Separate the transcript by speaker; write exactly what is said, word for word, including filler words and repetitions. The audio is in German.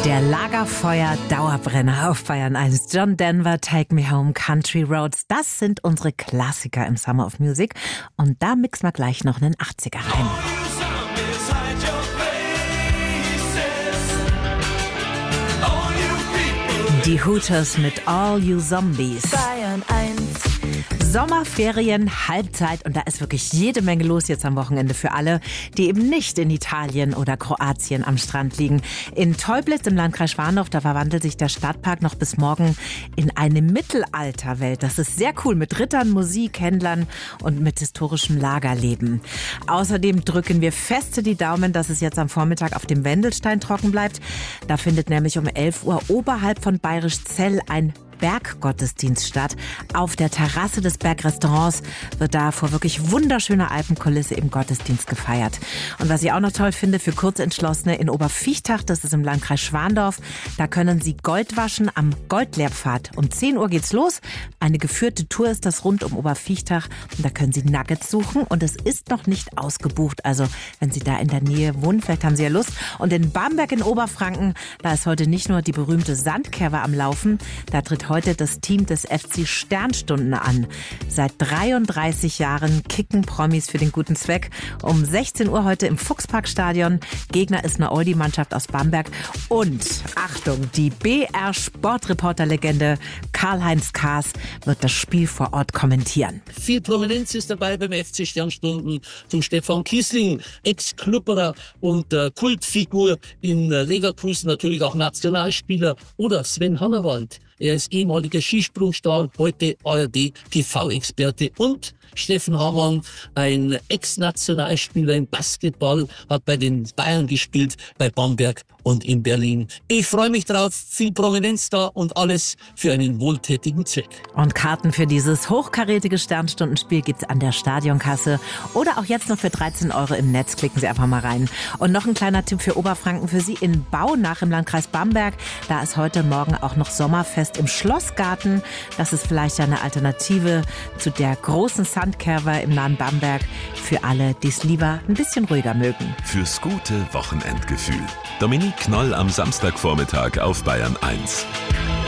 Speaker 1: Der Lagerfeuer-Dauerbrenner auf Bayern eins. John Denver, Take Me Home, Country Roads. Das sind unsere Klassiker im Summer of Music. Und da mixen wir gleich noch einen achtziger rein. Die Hooters mit All You Zombies.
Speaker 2: Bayern eins.
Speaker 1: Sommerferien, Halbzeit und da ist wirklich jede Menge los jetzt am Wochenende für alle, die eben nicht in Italien oder Kroatien am Strand liegen. In Teublitz im Landkreis Schwandorf, da verwandelt sich der Stadtpark noch bis morgen in eine Mittelalterwelt. Das ist sehr cool mit Rittern, Musik, Händlern und mit historischem Lagerleben. Außerdem drücken wir feste die Daumen, dass es jetzt am Vormittag auf dem Wendelstein trocken bleibt. Da findet nämlich um elf Uhr oberhalb von Bayerisch Zell ein Berggottesdienst statt. Auf der Terrasse des Bergrestaurants wird da vor wirklich wunderschöner Alpenkulisse im Gottesdienst gefeiert. Und was ich auch noch toll finde für Kurzentschlossene, in Oberviechtach, das ist im Landkreis Schwandorf, da können Sie Gold waschen am Goldlehrpfad. Um zehn Uhr geht's los. Eine geführte Tour ist das rund um Oberviechtach. Und da können Sie Nuggets suchen und es ist noch nicht ausgebucht. Also wenn Sie da in der Nähe wohnen, vielleicht haben Sie ja Lust. Und in Bamberg in Oberfranken, da ist heute nicht nur die berühmte Sandkerwe am Laufen, da tritt heute das Team des F C Sternstunden an. Seit dreiunddreißig Jahren kicken Promis für den guten Zweck. Um sechzehn Uhr heute im Fuchsparkstadion. Gegner ist eine Oldie-Mannschaft aus Bamberg. Und, Achtung, die B R-Sportreporter-Legende Karl-Heinz Kaas wird das Spiel vor Ort kommentieren.
Speaker 3: Viel Prominenz ist dabei beim F C Sternstunden. Zum Stefan Kiesling, Ex-Klubberer und äh, Kultfigur in äh, Leverkusen, natürlich auch Nationalspieler. Oder Sven Hannawald. Er ist ehemaliger Skisprungstar, heute A R D-T V-Experte. Und Steffen Hamann, ein Ex-Nationalspieler im Basketball, hat bei den Bayern gespielt, bei Bamberg und in Berlin. Ich freue mich drauf, viel Prominenz da und alles für einen wohltätigen Zweck.
Speaker 1: Und Karten für dieses hochkarätige Sternstundenspiel gibt's an der Stadionkasse oder auch jetzt noch für dreizehn Euro im Netz. Klicken Sie einfach mal rein. Und noch ein kleiner Tipp für Oberfranken für Sie in Baunach im Landkreis Bamberg. Da ist heute Morgen auch noch Sommerfest im Schlossgarten. Das ist vielleicht eine Alternative zu der großen Sandkerwe im nahen Bamberg für alle, die es lieber ein bisschen ruhiger mögen.
Speaker 4: Fürs gute Wochenendgefühl. Dominique Knoll am Samstagvormittag auf Bayern eins.